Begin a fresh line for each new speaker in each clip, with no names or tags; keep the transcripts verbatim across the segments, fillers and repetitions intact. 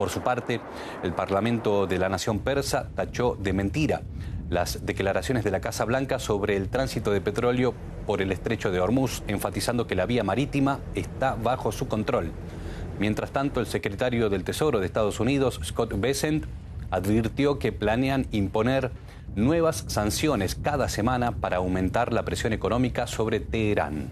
Por su parte, el Parlamento de la Nación Persa tachó de mentira las declaraciones de la Casa Blanca sobre el tránsito de petróleo por el estrecho de Hormuz, enfatizando que la vía marítima está bajo su control. Mientras tanto, el secretario del Tesoro de Estados Unidos, Scott Bessent, advirtió que planean imponer nuevas sanciones cada semana para aumentar la presión económica sobre Teherán.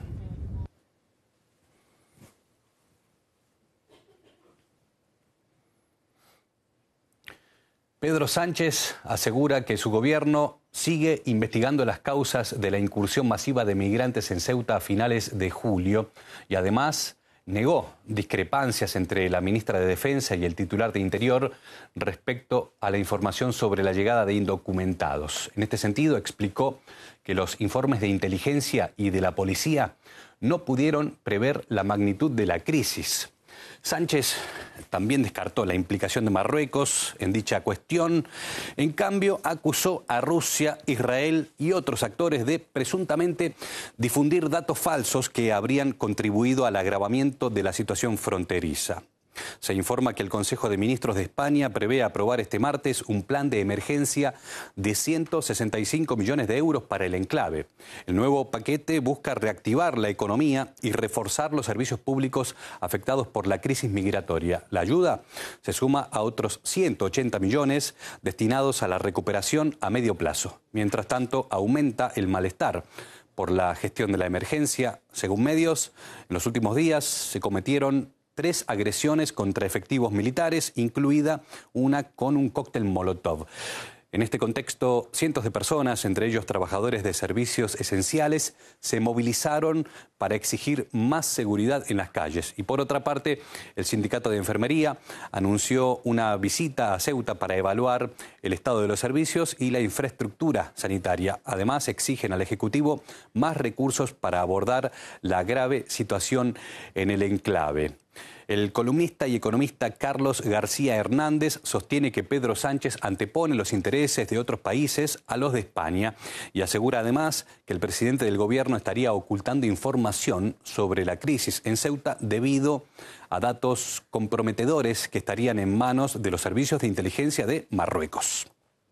Pedro Sánchez asegura que su gobierno sigue investigando las causas de la incursión masiva de migrantes en Ceuta a finales de julio y además negó discrepancias entre la ministra de Defensa y el titular de Interior respecto a la información sobre la llegada de indocumentados. En este sentido, explicó que los informes de inteligencia y de la policía no pudieron prever la magnitud de la crisis. Sánchez también descartó la implicación de Marruecos en dicha cuestión. En cambio, acusó a Rusia, Israel y otros actores de presuntamente difundir datos falsos que habrían contribuido al agravamiento de la situación fronteriza. Se informa que el Consejo de Ministros de España prevé aprobar este martes un plan de emergencia de ciento sesenta y cinco millones de euros para el enclave. El nuevo paquete busca reactivar la economía y reforzar los servicios públicos afectados por la crisis migratoria. La ayuda se suma a otros ciento ochenta millones destinados a la recuperación a medio plazo. Mientras tanto, aumenta el malestar por la gestión de la emergencia. Según medios, en los últimos días se cometieron tres agresiones contra efectivos militares, incluida una con un cóctel Molotov. En este contexto, cientos de personas, entre ellos trabajadores de servicios esenciales, se movilizaron para exigir más seguridad en las calles. Y por otra parte, el Sindicato de Enfermería anunció una visita a Ceuta para evaluar el estado de los servicios y la infraestructura sanitaria. Además, exigen al Ejecutivo más recursos para abordar la grave situación en el enclave. El columnista y economista Carlos García Hernández sostiene que Pedro Sánchez antepone los intereses de otros países a los de España y asegura además que el presidente del gobierno estaría ocultando información sobre la crisis en Ceuta debido a datos comprometedores que estarían en manos de los servicios de inteligencia de Marruecos.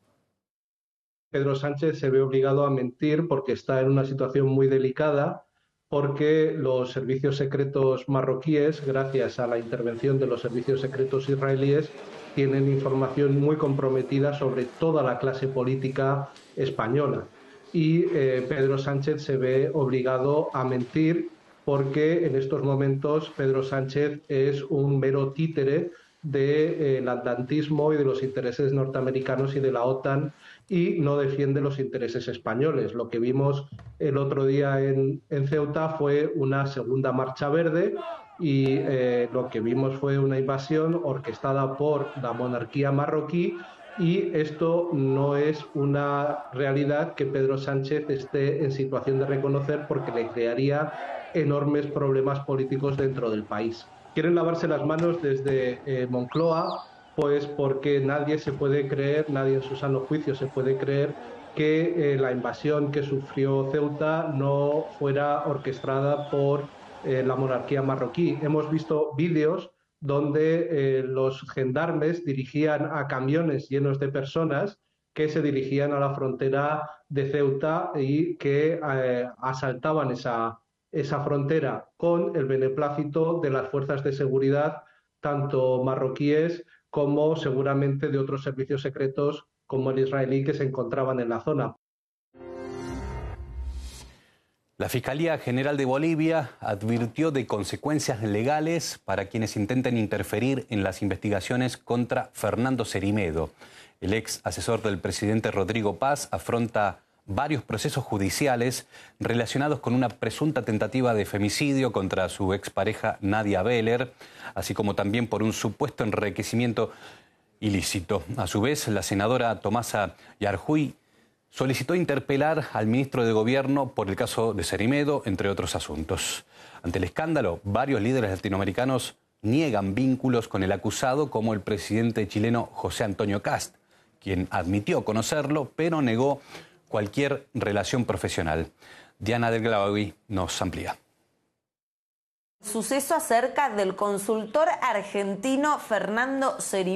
Pedro Sánchez se ve obligado a mentir porque está en una situación muy delicada, porque los servicios secretos marroquíes, gracias a la intervención de los servicios secretos israelíes, tienen información muy comprometida sobre toda la clase política española. Y eh, Pedro Sánchez se ve obligado a mentir porque en estos momentos Pedro Sánchez es un mero títere del eh, atlantismo y de los intereses norteamericanos y de la OTAN, y no defiende los intereses españoles. Lo que vimos el otro día en, en Ceuta fue una segunda marcha verde y eh, lo que vimos fue una invasión orquestada por la monarquía marroquí, y esto no es una realidad que Pedro Sánchez esté en situación de reconocer porque le crearía enormes problemas políticos dentro del país. Quieren lavarse las manos desde eh, Moncloa, pues porque nadie se puede creer, nadie en su sano juicio se puede creer que eh, la invasión que sufrió Ceuta no fuera orquestada por eh, la monarquía marroquí. Hemos visto vídeos donde eh, los gendarmes dirigían a camiones llenos de personas que se dirigían a la frontera de Ceuta y que eh, asaltaban esa, esa frontera con el beneplácito de las fuerzas de seguridad, tanto marroquíes como seguramente de otros servicios secretos como el israelí, que se encontraban en la zona.
La Fiscalía General de Bolivia advirtió de consecuencias legales para quienes intenten interferir en las investigaciones contra Fernando Cerimedo. El ex asesor del presidente Rodrigo Paz afronta varios procesos judiciales relacionados con una presunta tentativa de femicidio contra su expareja Nadia Beller, así como también por un supuesto enriquecimiento ilícito. A su vez, la senadora Tomasa Yarjuy solicitó interpelar al ministro de Gobierno por el caso de Cerimedo, entre otros asuntos. Ante el escándalo, varios líderes latinoamericanos niegan vínculos con el acusado, como el presidente chileno José Antonio Kast, quien admitió conocerlo, pero negó cualquier relación profesional. Diana del Glaoui nos amplía.
Suceso acerca del consultor argentino Fernando Cerimoni.